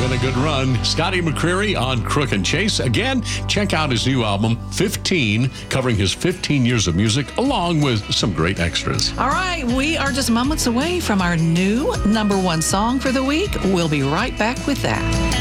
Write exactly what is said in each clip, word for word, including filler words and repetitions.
been a good run. Scotty McCreery on Crook and Chase. Again, check out his new album, fifteen, covering his fifteen years of music, along with some great extras. All right, we are just moments away from our new number one song for the week. We'll be right back with that.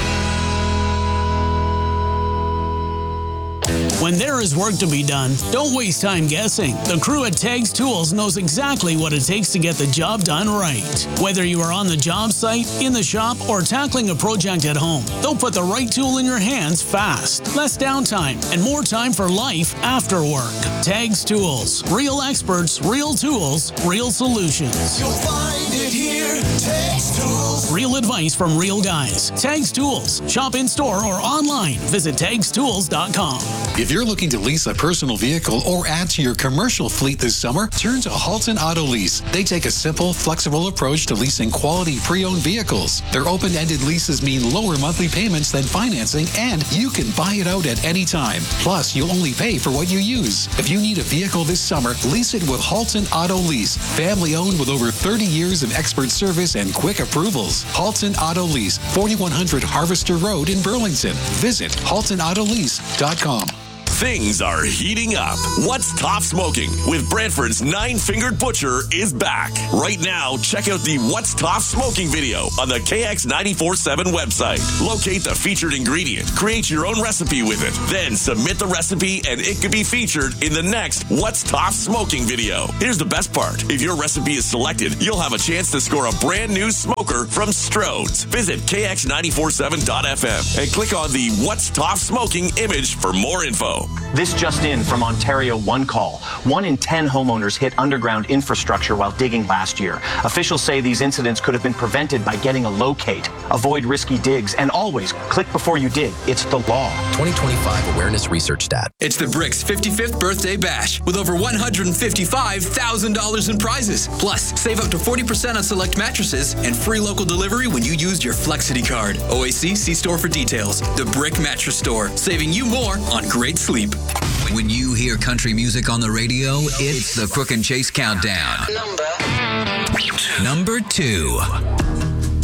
When there is work to be done, don't waste time guessing. The crew at Tags Tools knows exactly what it takes to get the job done right. Whether you are on the job site, in the shop, or tackling a project at home, they'll put the right tool in your hands fast. Less downtime and more time for life after work. Tags Tools. Real experts, real tools, real solutions. You'll find it here. Tags Tools. Real advice from real guys. Tags Tools. Shop in store or online. Visit tags tools dot com. If you're looking to lease a personal vehicle or add to your commercial fleet this summer, turn to Halton Auto Lease. They take a simple, flexible approach to leasing quality pre-owned vehicles. Their open-ended leases mean lower monthly payments than financing, and you can buy it out at any time. Plus, you'll only pay for what you use. If you need a vehicle this summer, lease it with Halton Auto Lease. Family-owned with over thirty years of expert service and quick approvals. Halton Auto Lease, forty-one hundred Harvester Road in Burlington. Visit halton auto lease dot com. Things are heating up. What's Top Smoking with Brantford's Nine-Fingered Butcher is back. Right now, check out the What's Top Smoking video on the K X ninety-four point seven website. Locate the featured ingredient, create your own recipe with it, then submit the recipe and it could be featured in the next What's Top Smoking video. Here's the best part. If your recipe is selected, you'll have a chance to score a brand new smoker from Strode's. Visit K X ninety-four point seven dot f m and click on the What's Top Smoking image for more info. This just in from Ontario One Call. One in ten homeowners hit underground infrastructure while digging last year. Officials say these incidents could have been prevented by getting a locate. Avoid risky digs and always click before you dig. It's the law. twenty twenty-five Awareness Research Stat. It's the Bricks fifty-fifth Birthday Bash with over one hundred fifty-five thousand dollars in prizes. Plus, save up to forty percent on select mattresses and free local delivery when you use your Flexity card. O A C, see store for details. The Brick Mattress Store, saving you more on great sleep. When you hear country music on the radio, it's the Crook and Chase Countdown. Number Number two.